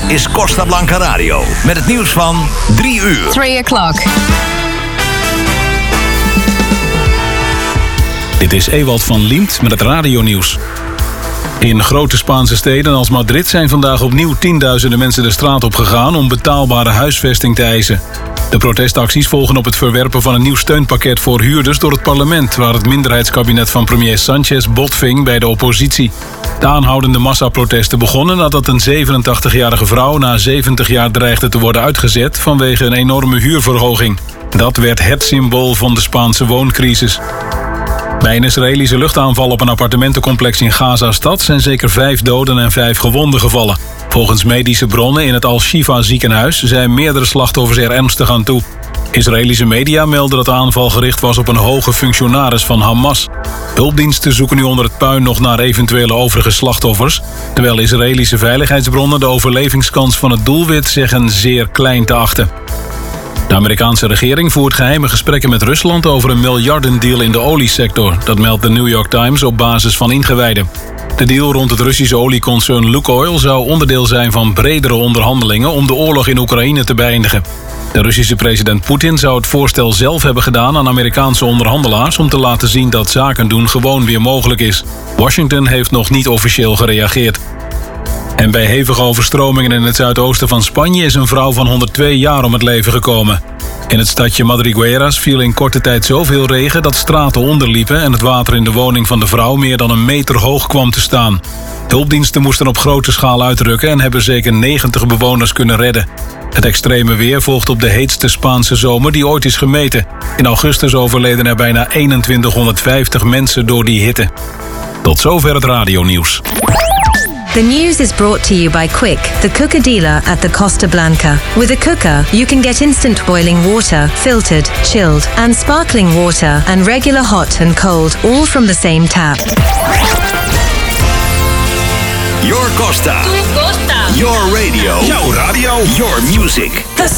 is Costa Blanca Radio. Met het nieuws van 3 uur. 3 o'clock. Dit is Ewald van Liemt met het radionieuws. In grote Spaanse steden als Madrid zijn vandaag opnieuw tienduizenden mensen de straat op gegaan om betaalbare huisvesting te eisen. De protestacties volgen op het verwerpen van een nieuw steunpakket voor huurders door het parlement, waar het minderheidskabinet van premier Sánchez botving bij de oppositie. De aanhoudende massaprotesten begonnen nadat een 87-jarige vrouw na 70 jaar dreigde te worden uitgezet vanwege een enorme huurverhoging. Dat werd het symbool van de Spaanse wooncrisis. Bij een Israëlische luchtaanval op een appartementencomplex in Gaza-stad zijn zeker 5 doden en 5 gewonden gevallen. Volgens medische bronnen in het Al-Shifa ziekenhuis zijn meerdere slachtoffers er ernstig aan toe. Israëlische media melden dat de aanval gericht was op een hoge functionaris van Hamas. Hulpdiensten zoeken nu onder het puin nog naar eventuele overige slachtoffers, terwijl Israëlische veiligheidsbronnen de overlevingskans van het doelwit zeggen zeer klein te achten. De Amerikaanse regering voert geheime gesprekken met Rusland over een miljardendeal in de oliesector. Dat meldt de New York Times op basis van ingewijden. De deal rond het Russische olieconcern Lukoil zou onderdeel zijn van bredere onderhandelingen om de oorlog in Oekraïne te beëindigen. De Russische president Poetin zou het voorstel zelf hebben gedaan aan Amerikaanse onderhandelaars om te laten zien dat zaken doen gewoon weer mogelijk is. Washington heeft nog niet officieel gereageerd. En bij hevige overstromingen in het zuidoosten van Spanje is een vrouw van 102 jaar om het leven gekomen. In het stadje Madrigueras viel in korte tijd zoveel regen dat straten onderliepen en het water in de woning van de vrouw meer dan een meter hoog kwam te staan. Hulpdiensten moesten op grote schaal uitrukken en hebben zeker 90 bewoners kunnen redden. Het extreme weer volgt op de heetste Spaanse zomer die ooit is gemeten. In augustus overleden er bijna 2150 mensen door die hitte. Tot zover het radionieuws. The news is brought to you by Quick, the cooker dealer at the Costa Blanca. With a cooker, you can get instant boiling water, filtered, chilled, and sparkling water, and regular hot and cold, all from the same tap. Your Costa. Tu Costa. Your radio. Jouw radio. Your music. The